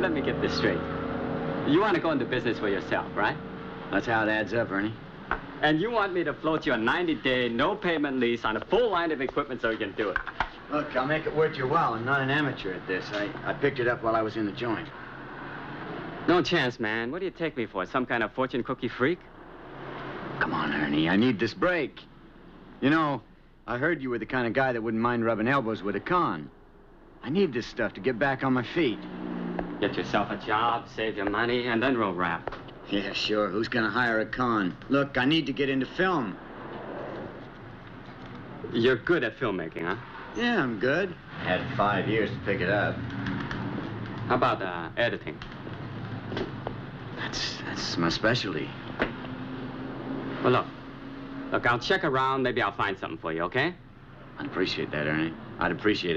let me get this straight. You want to go into business for yourself, right? That's how it adds up, Ernie. And you want me to float you a 90-day, no-payment lease on a full line of equipment so you can do it. Look, I'll make it worth your while. I'm not an amateur at this. I picked it up while I was in the joint. No chance, man. What do you take me for? Some kind of fortune cookie freak? Come on, Ernie. I need this break. You know, I heard you were the kind of guy that wouldn't mind rubbing elbows with a con. I need this stuff to get back on my feet. Get yourself a job, save your money, and then we'll wrap. Yeah, sure. Who's gonna hire a con? Look, I need to get into film. You're good at filmmaking, huh? Yeah, I'm good. Had 5 years to pick it up. How about editing? That's my specialty. Well, look, I'll check around. Maybe I'll find something for you, okay? I'd appreciate that, Ernie. I'd appreciate it.